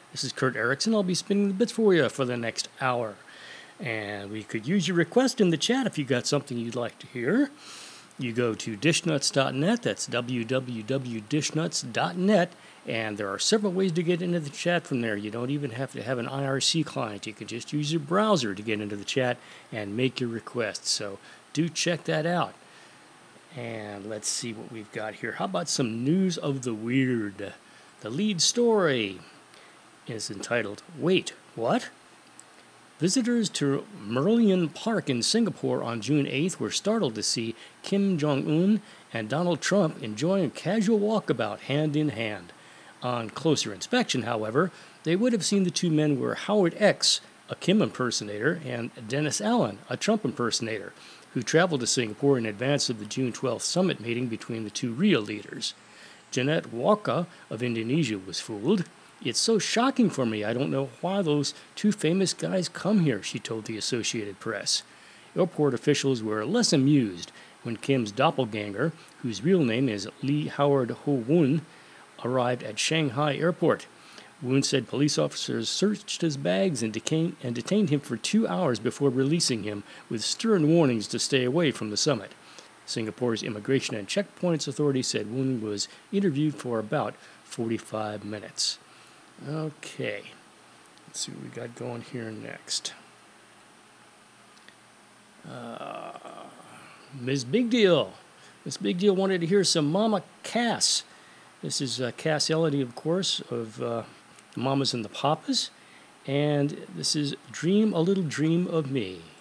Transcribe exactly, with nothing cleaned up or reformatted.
This is Kurt Erickson. I'll be spinning the bits for you for the next hour. And we could use your request in the chat if you got something you'd like to hear. You go to dish nuts dot net, that's w w w dot dish nuts dot net, and there are several ways to get into the chat from there. You don't even have to have an I R C client. You can just use your browser to get into the chat and make your requests. So do check that out. And let's see what we've got here. How about some news of the weird? The lead story is entitled, Wait, What? Visitors to Merlion Park in Singapore on June eighth were startled to see Kim Jong-un and Donald Trump enjoying a casual walkabout hand in hand. On closer inspection, however, they would have seen the two men were Howard X, a Kim impersonator, and Dennis Allen, a Trump impersonator, who traveled to Singapore in advance of the June twelfth summit meeting between the two real leaders. Jeanette Walker of Indonesia was fooled. It's so shocking for me. I don't know why those two famous guys come here, she told the Associated Press. Airport officials were less amused when Kim's doppelganger, whose real name is Lee Howard Ho Woon, arrived at Shanghai Airport. Woon said police officers searched his bags and, decain- and detained him for two hours before releasing him, with stern warnings to stay away from the summit. Singapore's Immigration and Checkpoints Authority said Woon was interviewed for about forty-five minutes. Okay, let's see what we got going here next. Uh, Miz Big Deal. Miz Big Deal wanted to hear some Mama Cass. This is uh, Cass Elodie, of course, of uh, the Mamas and the Papas. And this is Dream a Little Dream of Me.